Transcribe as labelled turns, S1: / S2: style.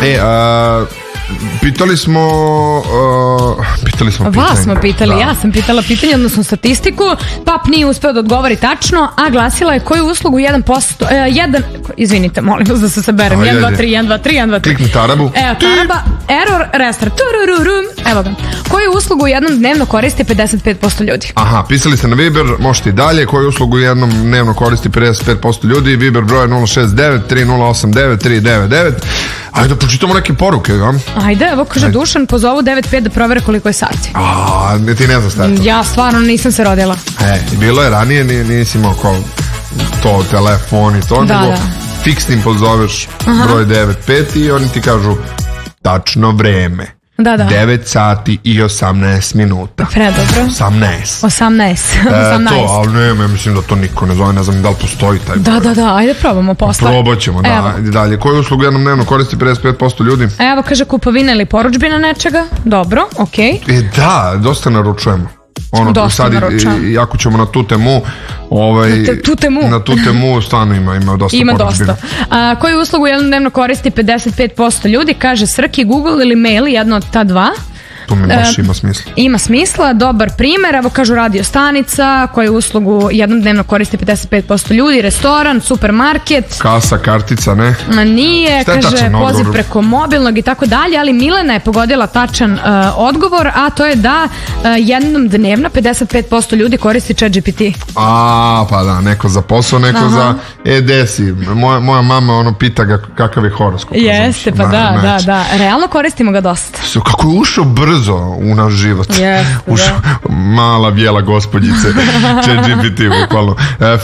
S1: Pitali smo
S2: vas smo pitali, ja sam pitala pitanje, odnosno statistiku. Pap nije uspeo da odgovori tačno, a glasila je koju uslugu 1%, izvinite, molim vas da se saberem, 1, 2, 3.
S1: Klikni tarabu.
S2: Evo, taraba, error, restart, evo ga. Koju uslugu jednom dnevno koristi 55% ljudi?
S1: Aha, pisali ste na Viber, možete i dalje. Koju uslugu jednom dnevno koristi 55% ljudi? Viber broj 069 3089 399. Ajde da pročitamo neke poruke, ja?
S2: Ajde, evo kaže Dušan, pozovu 9.5 da provere koliko je sati.
S1: Ti ne znaš šta je to?
S2: Ja stvarno nisam se rodila.
S1: Bilo je ranije, nisi imao kao to, telefon i to, nego fiksnim pozoveš broj 95 i oni ti kažu tačno vreme. 9 sati i 18 minuta.
S2: Predobro.
S1: 18. To, ali ne, mislim da to niko ne zove, ne znam da li postoji taj broj.
S2: Da, ajde probamo posle.
S1: Probat ćemo, da, dalje. Koju uslugu jednom dnevno koristi 55% ljudi?
S2: Evo, kaže kupovina ili porudžbina nečega. Dobro, okej.
S1: Da, dosta naručujemo. Sad, ako ćemo na tu temu, na tu temu stvarno ima dosta porudžbina.
S2: Koju uslugu jednom dnevno koristi 55% ljudi? Kaže Srki, Google ili mail, jedno od ta dva.
S1: To mi baš ima smisla.
S2: Ima smisla, dobar primer. Evo kažu radio stanica, koju uslugu jednom dnevno koristi 55% ljudi. Restoran, supermarket.
S1: Kasa, kartica, ne?
S2: Nije, kaže poziv preko mobilnog i tako dalje, ali Milena je pogodila tačan odgovor, a to je da jednom dnevno 55% ljudi koristi ChatGPT.
S1: Pa da, neko za posao, neko za desi. Moja mama pita ga kakav je horoskop.
S2: Jeste, pa da. Realno koristimo ga dosta.
S1: Kako je ušao brzo u naš život.
S2: Jeste,
S1: mala bijela gospođice ChatGPT, bukvalno.